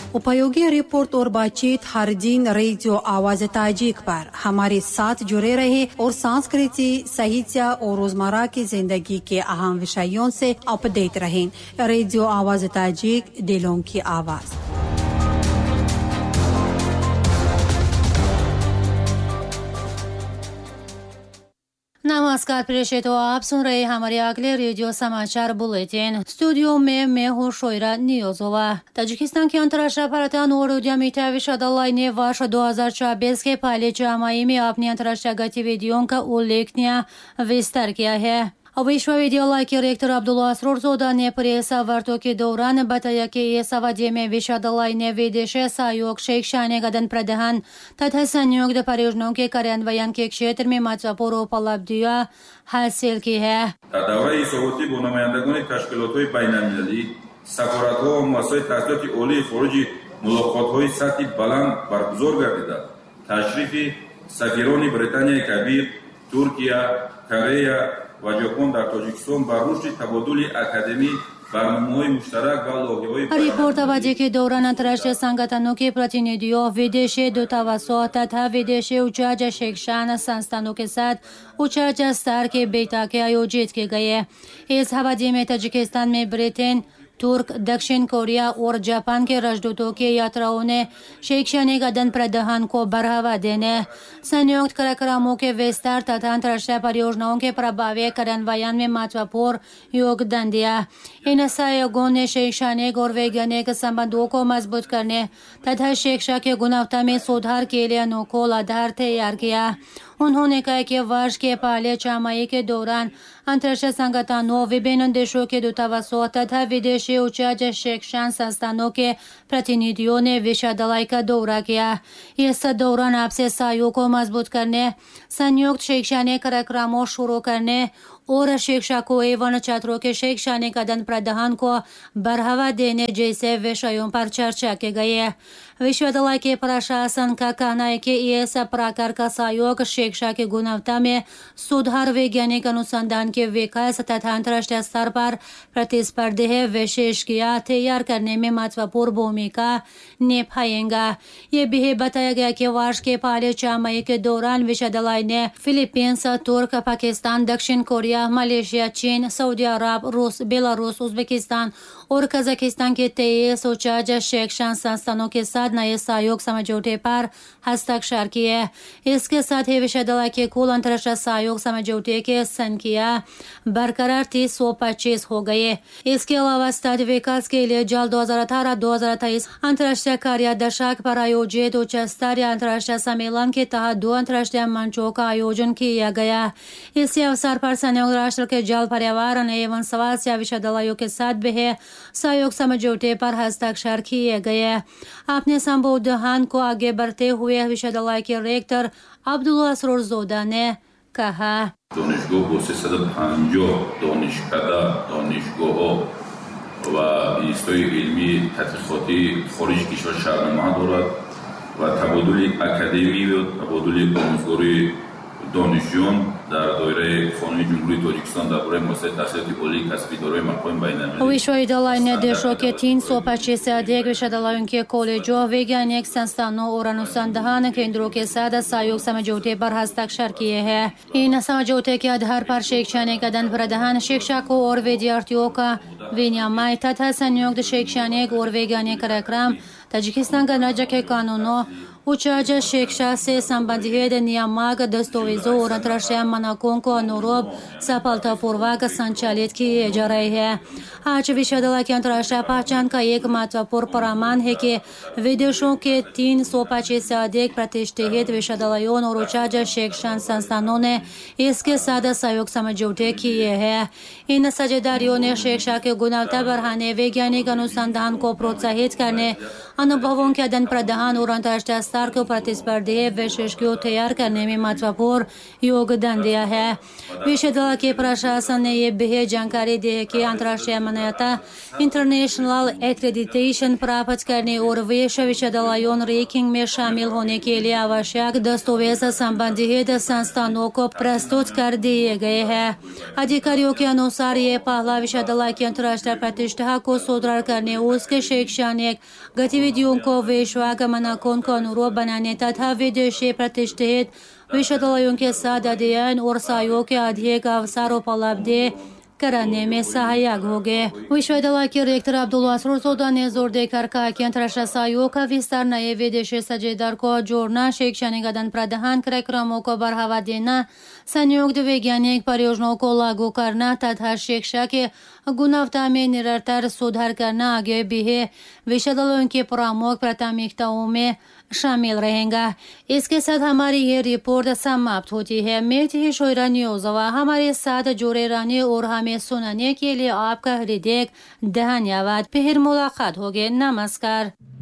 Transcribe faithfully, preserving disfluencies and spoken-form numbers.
उपयोगी रिपोर्ट और बातचीत हर दिन रेडियो आवाज ताजिक पर हमारे साथ जुड़े रहे और सांस्कृतिक, साहित्य और रोजमर्रा की जिंदगी के अहम विषयों से अपडेट रहें। रेडियो आवाज ताजिक, दिलों की आवाज। नमस्कार प्रेक्षितों, आप सुन रहे हमारे अगले रेडियो समाचार बुलेटिन। स्टूडियो में मैं हूँ शोयरा नियोजोवा। ताजिकिस्तान के अंतर्राष्ट्रीय पर्यटन और उद्यमिता विश्वविद्यालय ने वर्ष दो हजार चौबीस के पहले छमाही में अपनी अंतर्राष्ट्रीय गतिविधियों का उल्लेखनीय विस्तार किया है। विश्वविद्यालय के रेक्टर अब्दुल्ला असरूरजोदा ने प्रेस वार्ता के दौरान बताया कि इस अवधि में विश्वविद्यालय ने विदेशी सहयोग, शैक्षणिक आदान प्रदान तथा संयुक्त परियोजनाओं के कार्यान्वयन के क्षेत्र में महत्वपूर्ण उपलब्धियां हासिल की है। रिपोर्ट अवधि के दौरान अंतर्राष्ट्रीय संगठनों के प्रतिनिधियों, विदेशी दूतावासों तथा विदेशी उच्च शिक्षण संस्थानों के साथ उच्च स्तर के बैठकें आयोजित की गई। इस अवधि में ताजिकिस्तान में ब्रिटेन, तुर्क, दक्षिण कोरिया और जापान के राजदूतों की यात्राओं ने शैक्षणिक आदान प्रदान को बढ़ावा देने, संयुक्त कार्यक्रमों के विस्तार तथा अंतर्राष्ट्रीय परियोजनाओं के प्रभावी कार्यान्वयन में महत्वपूर्ण योगदान दिया। इन सहयोगों ने शैक्षणिक और वैज्ञानिक संबंधों को मजबूत करने तथा शिक्षा की गुणवत्ता में सुधार के लिए अनुकूल आधार तैयार किया। उन्होंने कहा कि वर्ष के पहले छमाही के दौरान अंतर्राष्ट्रीय संगठनों, विभिन्न देशों के दूतावासों तथा विदेशी उच्च शिक्षण संस्थानों के प्रतिनिधियों ने विश्वविद्यालय का दौरा किया। इस दौरान आपसी सहयोग को मजबूत करने, संयुक्त शैक्षणिक कार्यक्रमों शुरू करने और शिक्षकों एवं छात्रों के शैक्षणिक आदान प्रदान को बढ़ावा देने जैसे विषयों पर चर्चा की गई। विश्वविद्यालय के प्रशासन का कहना है कि इस प्रकार का सहयोग शिक्षा की गुणवत्ता में सुधार, वैज्ञानिक अनुसंधान के विकास तथा अंतर्राष्ट्रीय स्तर पर प्रतिस्पर्धी विशेषज्ञ तैयार करने में महत्वपूर्ण भूमिका निभाएगा। ये भी बताया गया कि वर्ष के पहले छमाही के दौरान विश्वविद्यालय ने फिलीपींस, तुर्क, पाकिस्तान, दक्षिण कोरिया, मलेशिया, चीन, सऊदी अरब, रूस, बेलारूस, उज्बेकिस्तान और कजाकिस्तान के तेईस उच्च शिक्षण संस्थानों के साथ नए सहयोग समझौते पर हस्ताक्षर किए। इसके साथ ही विश्वविद्यालय के कुल अंतर्राष्ट्रीय सहयोग समझौते की संख्या बरकरार तीस सौ पच्चीस हो गई। इसके अलावा स्थिर विकास के लिए जल्द दो हजार अठारह दो हजार तेईस अंतर्राष्ट्रीय कार्य दशक पर आयोजित उच्च स्तरीय अंतर्राष्ट्रीय सम्मेलन के तहत दो अंतर्राष्ट्रीय मंचों का आयोजन किया गया। इसी अवसर पर संयुक्त राष्ट्र के जल, पर्यावरण एवं स्वास्थ्य विश्वविद्यालयों के साथ भी सहयोग समझौते पर हस्ताक्षर किए गए। अपने संबोधन को आगे बढ़ते हुए विश्वविद्यालय के रेक्टर अब्दुल्ला असरूरजोदा ने कहा, دانشگاه با سیصد و پنجاه دانشکده، دانشگاه‌ها و اینستای علمی تحقیقاتی خارج کشور شهرنما دارد و تبادل اکادمی و تبادل آموزگاری دانشجویان در دایره قانون جمهوری تاجیکستان درباره مؤسسه تحصیلات عالی کسبی دارای مقام بین‌المللی. विश्वविद्यालय ने देशों के तीन सौ पच्चीस से अधिक विश्वविद्यालयों के कॉलेजों, वैज्ञानिक संस्थानों और अनुसंधान केंद्रों के साथ सहयोग समझौते पर हस्ताक्षर किए हैं। इन समझौते के आधार पर शैक्षणिक आदान प्रदान, शिक्षकों और विद्यार्थियों का विनिमय तथा संयुक्त शैक्षणिक और वैज्ञानिक कार्यक्रम ताजिकिस्तान गणराज्य के कानूनों, उच्च शिक्षा से संबंधित नियामक दस्तावेजों और अंतर्राष्ट्रीय मानकों को अनुरूप सफलतापूर्वक संचालित किए जा रहे हैं। आज विश्वविद्यालय की अंतर्राष्ट्रीय पहचान का एक महत्वपूर्ण प्रमाण है कि विदेशों के तीन सौ पच्चीस से अधिक प्रतिष्ठित विश्वविद्यालयों और उच्च शिक्षण संस्थानों ने इसके साथ सहयोग समझौते किए हैं। इन साझेदारियों ने शिक्षा की गुणवत्ता बढ़ाने, वैज्ञानिक अनुसंधान को प्रोत्साहित करने, अनुभवों के आदान प्रदान और अंतर्राष्ट्रीय स्तर को प्रतिस्पर्धी विशेषज्ञों तैयार करने में महत्वपूर्ण योगदान लिया है। विश्वविद्यालय के प्रशासन ने ये भी जानकारी दी है कि अंतर्राष्ट्रीय मान्यता इंटरनेशनल एक्रेडिटेशन प्राप्त करने और विश्वविद्यालयों रैंकिंग में शामिल होने के लिए आवश्यक दस्तावेज संबंधित संस्थानों को प्रस्तुत कर दिए गए हैं। अधिकारियों के अनुसार ये पहला विश्वविद्यालय की अंतर्राष्ट्रीय प्रतिष्ठा को सुधार करने, उसके शैक्षणिक गतिविधियों को वैश्विक मानकों को अनुरूप बनाने तथा विदेशी प्रतिष्ठित विश्वविद्यालयों के साथ अध्ययन और सहयोग के अधिक अवसर उपलब्ध कराने में सहायक होंगे। विश्वविद्यालय के रेक्टर अब्दुल्ला असरूर सौदा ने जोर देकर कहा कि अंतर्राष्ट्रीय सहयोग का विस्तार, नए विदेशी साझेदार को जोड़ना, शैक्षणिक आदान प्रदान कार्यक्रमों को बढ़ावा देना, संयुक्त वैज्ञानिक परियोजनाओं को लागू करना तथा शिक्षा के गुणवत्ता में निरंतर सुधार करना आगे भी विश्वविद्यालयों की प्रमुख प्राथमिकताओं में शामिल रहेगा। इसके साथ हमारी ये रिपोर्ट समाप्त होती है। मेरी शोरा न्यूज हमारे साथ जुड़े रहने और हमें सुनने के लिए आपका हृदय धन्यवाद। फिर मुलाकात होगी। नमस्कार।